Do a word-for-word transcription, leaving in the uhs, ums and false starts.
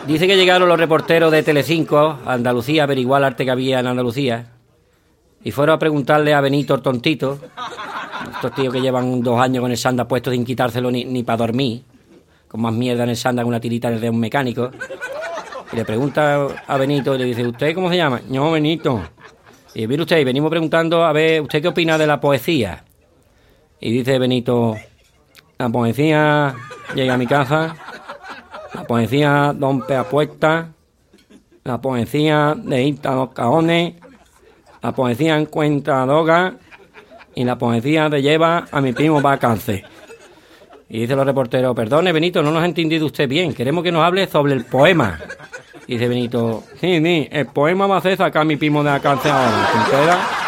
Dice que llegaron los reporteros de Telecinco a Andalucía a averiguar el arte que había en Andalucía y fueron a preguntarle a Benito el tontito, estos tíos que llevan dos años con el sándal puesto sin quitárselo ni, ni para dormir, con más mierda en el sándal que una tirita de un mecánico, y le pregunta a Benito y le dice, ¿usted cómo se llama? No, Benito. Y mire usted, y venimos preguntando, a ver, ¿usted qué opina de la poesía? Y dice Benito, la poesía llega a mi casa, la poesía rompe apuestas, la poesía le dicta los cajones, la poesía encuentra droga y la poesía te lleva a mi primo para cáncer. Y dice los reporteros, perdone Benito, no nos ha entendido usted bien, queremos que nos hable sobre el poema. Y dice Benito, sí, sí, el poema va a hacer sacar a mi primo de la cárcel ahora, ¿se entera?